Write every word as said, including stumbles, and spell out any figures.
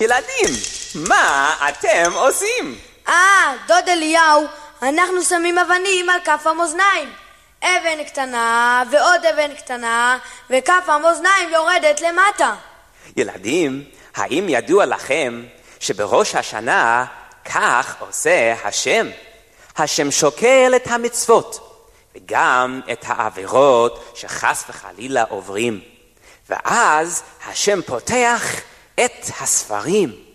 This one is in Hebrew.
ילדים, מה אתם עושים? אה, דוד אליהו, אנחנו שמים אבנים על כף המאזניים. אבן קטנה ועוד אבן קטנה, וכף המאזניים יורדת למטה. ילדים, האם ידוע לכם שבראש השנה כך עושה השם? השם שוקל את המצוות, וגם את העבירות שחס וחלילה עוברים. ואז השם פותח את הספרים.